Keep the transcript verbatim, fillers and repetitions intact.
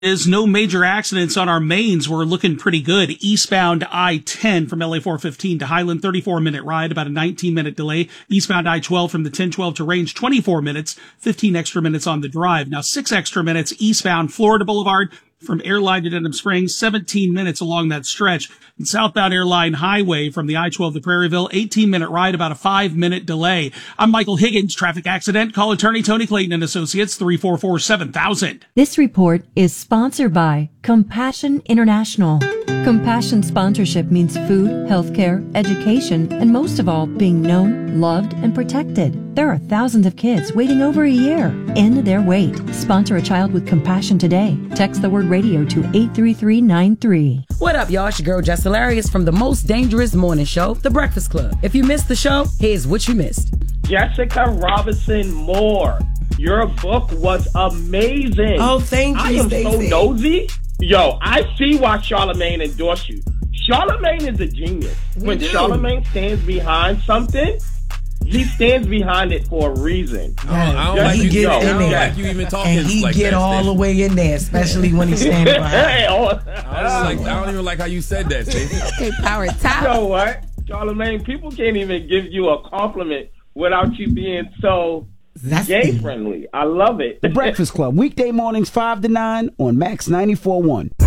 Is no major accidents on our mains. We're looking pretty good. Eastbound I ten from L A four fifteen to Highland, thirty-four minute ride, about a nineteen minute delay. Eastbound I twelve from the ten twelve to Range, twenty-four minutes, fifteen extra minutes on the drive. Now six extra minutes eastbound Florida Boulevard from Airline to Denham Springs, seventeen minutes along that stretch. And southbound Airline Highway from the I twelve to Prairieville, eighteen minute ride, about a five minute delay. I'm Michael Higgins, traffic accident. Call attorney Tony Clayton and Associates, three four four, seven thousand. This report is sponsored by Compassion International. Compassion sponsorship means food, healthcare, education, and most of all, being known, loved, and protected. There are thousands of kids waiting over a year. End their wait. Sponsor a child with compassion today. Text the word radio to eight three three nine three. What up, y'all? It's your girl, Jess Hilarious from the most dangerous morning show, The Breakfast Club. If you missed the show, here's what you missed. Jessica Robinson Moore, your book was amazing. Oh, thank you, I am Stacey. so nosy. Yo, I see why Charlamagne endorsed you. Charlamagne is a genius. We when do. Charlamagne stands behind something, he stands behind it for a reason. Yeah. I don't And like he you, get I in don't there. like you even talking And he like get that, all Stacey. the way in there, especially when he's standing behind. Hey, oh, I, was like, I don't even like how you said that, Stacey. Okay, power you top. know what? Charlamagne, people can't even give you a compliment without you being so That's gay the- friendly. I love it. The Breakfast Club, weekday mornings five to nine on Max ninety-four point one.